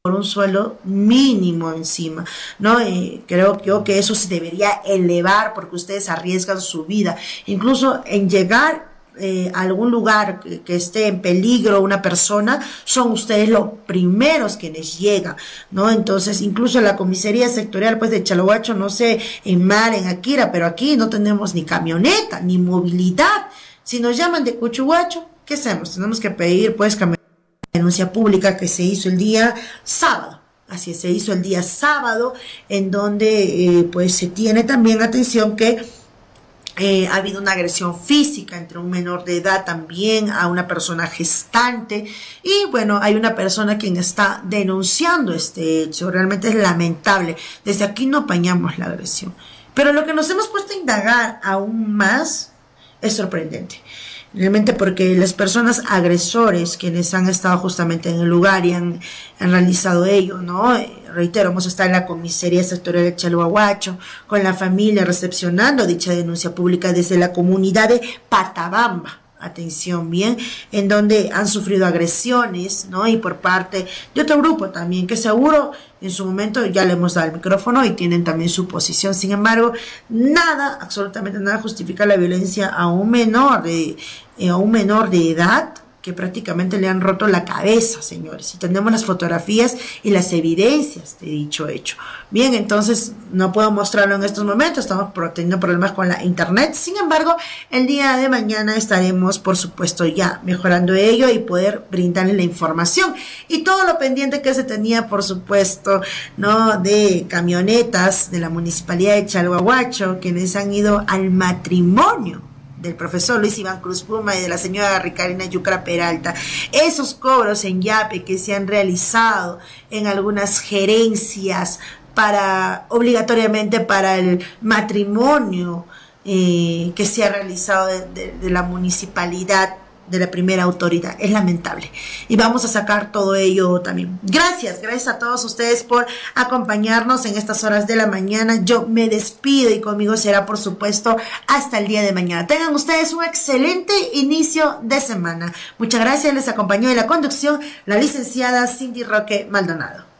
por un sueldo mínimo encima, ¿no? Creo yo que eso se debería elevar porque ustedes arriesgan su vida, incluso en llegar a algún lugar que esté en peligro una persona, son ustedes los primeros quienes llegan, ¿no? Entonces, incluso la comisaría sectorial, pues, de Chalahuacho, no sé, en Mar, en Akira, pero aquí no tenemos ni camioneta, ni movilidad. Si nos llaman de Cuchuguacho, ¿qué hacemos? Tenemos que pedir, pues, denuncia pública que se hizo el día sábado. Así es, se hizo el día sábado, en donde pues se tiene también atención que ha habido una agresión física entre un menor de edad también a una persona gestante y bueno, hay una persona quien está denunciando este hecho. Realmente es lamentable. Desde aquí no apañamos la agresión. Pero lo que nos hemos puesto a indagar aún más es sorprendente. Realmente porque las personas agresores, quienes han estado justamente en el lugar y han realizado ello, ¿no? Reitero, hemos estado en la comisaría sectorial de Chalhuahuacho, con la familia recepcionando dicha denuncia pública desde la comunidad de Patabamba. Atención, bien, en donde han sufrido agresiones, ¿no? Y por parte de otro grupo también, que seguro en su momento ya le hemos dado el micrófono y tienen también su posición. Sin embargo, nada, absolutamente nada justifica la violencia a un menor de edad, que prácticamente le han roto la cabeza, señores. Y tenemos las fotografías y las evidencias de dicho hecho. Bien, entonces no puedo mostrarlo en estos momentos, estamos teniendo problemas con la internet. Sin embargo, el día de mañana estaremos, por supuesto, ya mejorando ello y poder brindarles la información. Y todo lo pendiente que se tenía, por supuesto, ¿no? De camionetas de la Municipalidad de Chalhuahuacho, quienes han ido al matrimonio del profesor Luis Iván Cruz Puma y de la señora Ricarina Yucra Peralta, esos cobros en yape que se han realizado en algunas gerencias obligatoriamente para el matrimonio que se ha realizado de la municipalidad, de la primera autoridad, es lamentable y vamos a sacar todo ello también. Gracias a todos ustedes por acompañarnos en estas horas de la mañana. Yo me despido y conmigo será, por supuesto, hasta el día de mañana. Tengan ustedes un excelente inicio de semana. Muchas gracias. Les acompañó en la conducción la licenciada Cindy Roque Maldonado.